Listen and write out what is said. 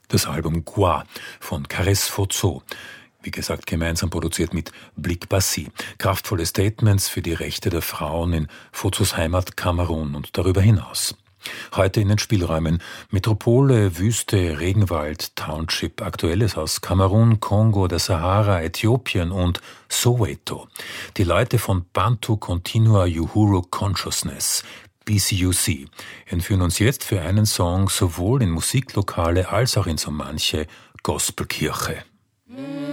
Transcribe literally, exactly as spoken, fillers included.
Das Album Gua von Caresse Fozo. Wie gesagt, gemeinsam produziert mit Blick Bassi. Kraftvolle Statements für die Rechte der Frauen in Fozos Heimat Kamerun und darüber hinaus. Heute in den Spielräumen Metropole, Wüste, Regenwald, Township, Aktuelles aus Kamerun, Kongo, der Sahara, Äthiopien und Soweto. Die Leute von Bantu Continua Uhuru Consciousness, B C U C, entführen uns jetzt für einen Song sowohl in Musiklokale als auch in so manche Gospelkirche.